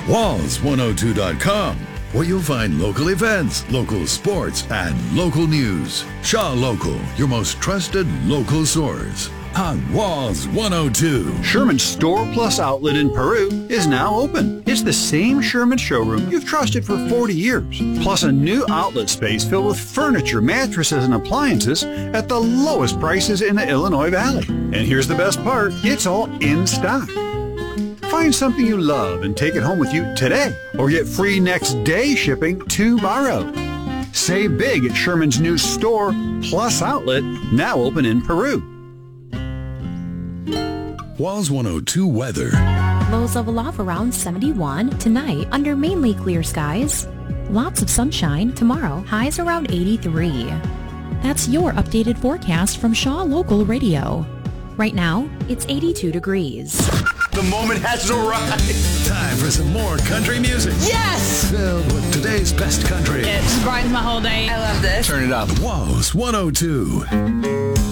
Walls102.com, where you'll find local events, local sports, and local news. Shaw Local, your most trusted local source. On Walls 102. Sherman's Store Plus outlet in Peru is now open. It's the same Sherman showroom you've trusted for 40 years, plus a new outlet space filled with furniture, mattresses, and appliances at the lowest prices in the Illinois Valley. And here's the best part, it's all in stock. Find something you love and take it home with you today, or get free next day shipping tomorrow. Save big at Sherman's new Store Plus outlet, now open in Peru. Walls 102 weather. Lows level off around 71 tonight under mainly clear skies. Lots of sunshine tomorrow, highs around 83. That's your updated forecast from Shaw Local Radio. Right now, it's 82 degrees. The moment has arrived. Time for some more country music. Yes! Filled with today's best country. It brightens my whole day. I love this. Turn it up. Walls 102.